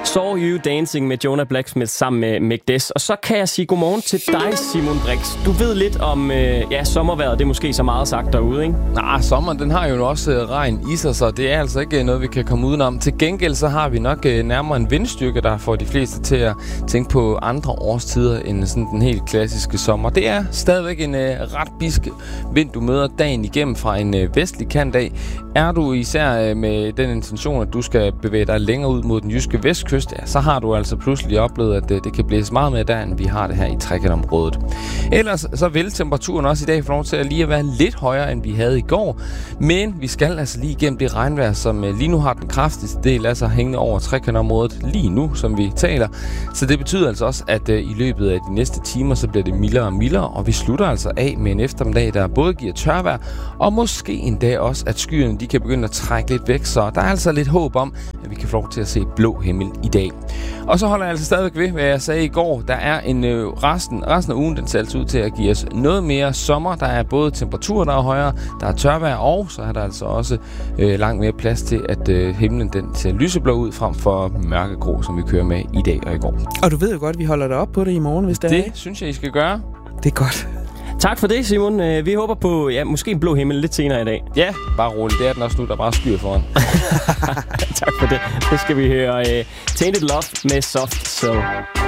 Saw You Dancing med Jonah Blacksmith sammen med Mcdess. Og så kan jeg sige godmorgen til dig, Simon Brix. Du ved lidt om sommervejret. Det er måske så meget sagt derude, ikke? Nej, sommeren den har jo også regn i sig, så det er altså ikke noget, vi kan komme udenom. Til gengæld så har vi nok nærmere en vindstyrke, der får de fleste til at tænke på andre årstider end sådan den helt klassiske sommer. Det er stadigvæk en ret bisk vind, du møder dagen igennem fra en vestlig kant af. Er du især med den intention, at du skal bevæge dig længere ud mod den jyske vestkyst, ja, så har du altså pludselig oplevet, at det kan blæse meget mere der, end vi har det her i trekantområdet. Ellers så vil temperaturen også i dag få lov til at lige at være lidt højere, end vi havde i går. Men vi skal altså lige igennem det regnvejr, som lige nu har den kraftigste del af sig hængende over trekantområdet lige nu, som vi taler. Så det betyder altså også, at i løbet af de næste timer, så bliver det mildere og mildere, og vi slutter altså af med en eftermiddag, der både giver tørvejr, og måske endda også, at skyerne de kan begynde at trække lidt væk, så der er altså lidt håb om, at vi kan få lov til at se blå himmel i dag. Og så holder jeg altså stadigvæk ved, hvad jeg sagde i går. Der er en resten af ugen, den ser altså ud til at give os noget mere sommer. Der er både temperaturer, der er højere, der er tørvejr, og så er der altså også langt mere plads til, at himlen den ser lyseblå ud frem for mørkegrå, som vi kører med i dag og i går. Og du ved jo godt, at vi holder dig op på det i morgen, hvis det er. Det synes jeg, I skal gøre. Det er godt. Tak for det, Simon. Vi håber på, måske en blå himmel lidt senere i dag. Ja, bare roligt. Det er den også nu, der bare skyer foran. Tak for det. Nu skal vi høre Tainted Love med Soft Cell.